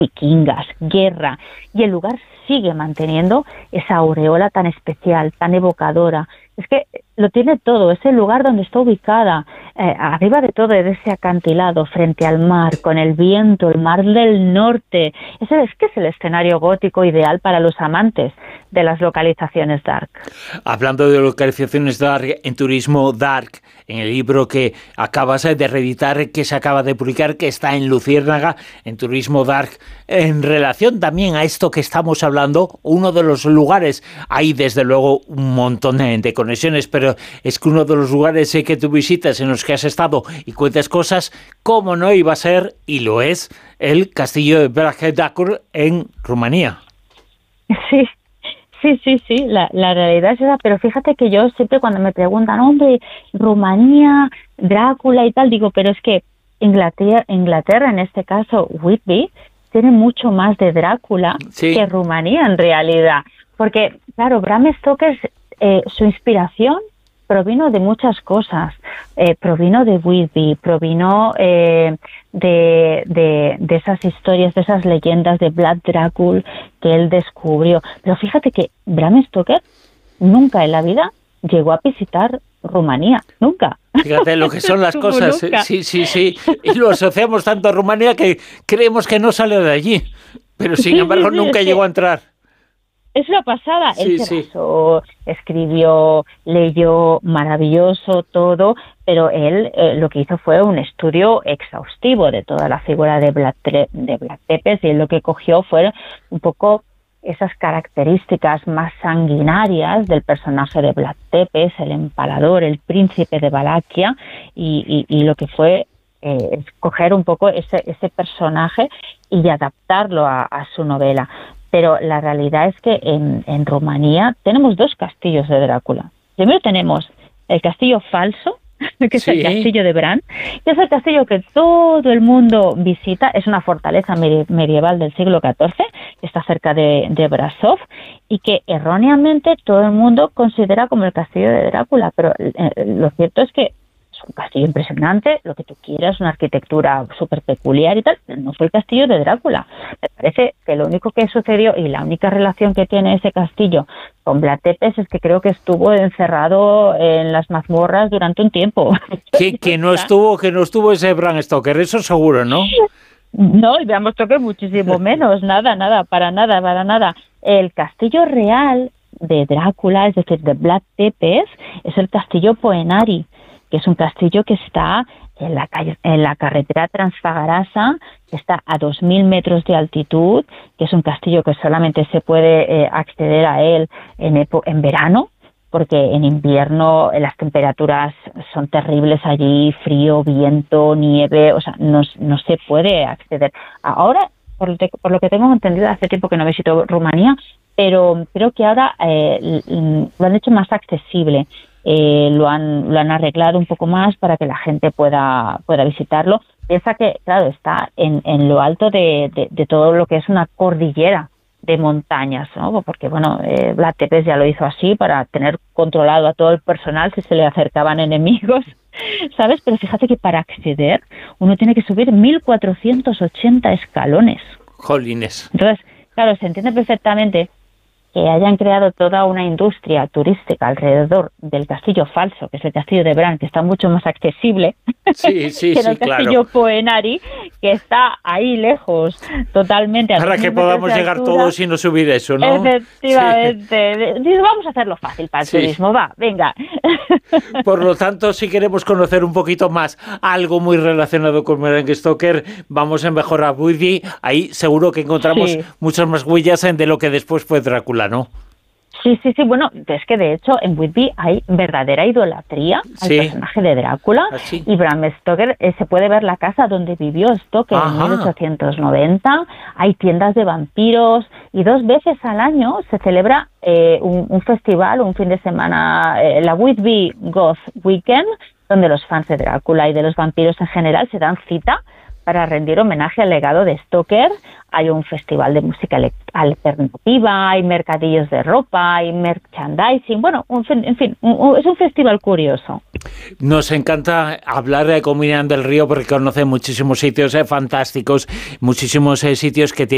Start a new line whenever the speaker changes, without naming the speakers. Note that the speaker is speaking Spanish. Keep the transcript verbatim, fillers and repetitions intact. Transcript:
vikingas, guerra, y el lugar sigue manteniendo esa aureola tan especial, tan evocadora. Es que lo tiene todo, es el lugar donde está ubicada, eh, arriba de todo, de ese acantilado, frente al mar, con el viento, el mar del norte. Ese es que es el escenario gótico ideal para los amantes de las localizaciones dark.
Hablando de localizaciones dark, en Turismo Dark, en el libro que acabas de reeditar, que se acaba de publicar, que está en Luciérnaga, en Turismo Dark, en relación también a esto que estamos hablando, uno de los lugares, hay desde luego un montón de, de conexiones, pero es que uno de los lugares eh, que tú visitas, en los que has estado y cuentas cosas, ¿cómo no iba a ser, y lo es, el castillo de Brage-Dacul en Rumanía?
Sí. Sí, sí, sí, la, la realidad es esa, pero fíjate que yo siempre cuando me preguntan, hombre, Rumanía, Drácula y tal, digo, pero es que Inglaterra, Inglaterra en este caso, Whitby, tiene mucho más de Drácula sí. que Rumanía en realidad, porque, claro, Bram Stoker, eh, su inspiración provino de muchas cosas, eh, provino de Whitby, provino eh, de, de, de esas historias, de esas leyendas de Vlad Dracul que él descubrió. Pero fíjate que Bram Stoker nunca en la vida llegó a visitar Rumanía, nunca.
Fíjate lo que son las cosas, sí, sí, sí, y lo asociamos tanto a Rumanía que creemos que no sale de allí, pero sin sí, embargo sí, sí, nunca llegó que... a entrar.
Es una pasada,
sí,
él se
sí.
basó, escribió, leyó, maravilloso todo, pero él eh, lo que hizo fue un estudio exhaustivo de toda la figura de Vlad, de Vlad Tepes, y él lo que cogió fue un poco esas características más sanguinarias del personaje de Vlad Tepes, el empalador, el príncipe de Valaquia, y, y, y lo que fue eh, escoger un poco ese, ese personaje y adaptarlo a, a su novela. Pero la realidad es que en, en Rumanía tenemos dos castillos de Drácula. Primero tenemos el castillo falso, que es sí. el castillo de Bran, que es el castillo que todo el mundo visita. Es una fortaleza medieval del siglo catorce, que está cerca de, de Brasov, y que erróneamente todo el mundo considera como el castillo de Drácula. Pero eh, lo cierto es que es un castillo impresionante, lo que tú quieras, una arquitectura súper peculiar y tal, pero no fue el castillo de Drácula. Me parece que lo único que sucedió y la única relación que tiene ese castillo con Vlad Tepes es que creo que estuvo encerrado en las mazmorras durante un tiempo.
Que, que no estuvo, que no estuvo ese Bram Stoker, eso seguro, ¿no?
No, y Bram Stoker muchísimo menos, nada, nada, para nada, para nada. El castillo real de Drácula, es decir, de Vlad Tepes, es el castillo Poenari, que es un castillo que está en la, calle, en la carretera Transfagarasa, que está a dos mil metros de altitud, que es un castillo que solamente se puede eh, acceder a él en, epo- en verano, porque en invierno las temperaturas son terribles allí, frío, viento, nieve, o sea, no, no se puede acceder. Ahora, por lo, te, por lo que tengo entendido, hace tiempo que no visito Rumanía, pero creo que ahora eh, lo han hecho más accesible. Eh, lo han lo han arreglado un poco más para que la gente pueda pueda visitarlo. Piensa que, claro, está en, en lo alto de, de, de todo lo que es una cordillera de montañas, ¿no? Porque, bueno, eh, Vlad Tepes ya lo hizo así para tener controlado a todo el personal si se le acercaban enemigos, ¿sabes? Pero fíjate que para acceder uno tiene que subir mil cuatrocientos ochenta escalones.
Jolines.
Entonces, claro, se entiende perfectamente que hayan creado toda una industria turística alrededor del castillo falso, que es el castillo de Bran, que está mucho más accesible
sí, sí,
que el
sí,
castillo
claro.
Poenari, que está ahí lejos, totalmente.
Para que podamos llegar altura. Todos y no subir eso, ¿no?
Efectivamente. Sí. Vamos a hacerlo fácil para el sí. turismo, va, venga.
Por lo tanto, si queremos conocer un poquito más algo muy relacionado con Bram Stoker, vamos en mejor a Whitby. Ahí seguro que encontramos sí. muchas más huellas de lo que después fue Drácula, ¿no?
Sí, sí, sí. Bueno, es que de hecho en Whitby hay verdadera idolatría al sí. personaje de Drácula. ¿Ah, sí? Y Bram Stoker, eh, se puede ver la casa donde vivió Stoker Ajá. en mil ochocientos noventa. Hay tiendas de vampiros y dos veces al año se celebra eh, un, un festival, un fin de semana, eh, la Whitby Goth Weekend, donde los fans de Drácula y de los vampiros en general se dan cita para rendir homenaje al legado de Stoker. Hay un festival de música alternativa, hay mercadillos de ropa, hay merchandising, bueno, un, en fin, un, es un festival curioso.
Nos encanta hablar con Miriam del Río porque conoce muchísimos sitios eh, fantásticos, muchísimos eh, sitios que tienen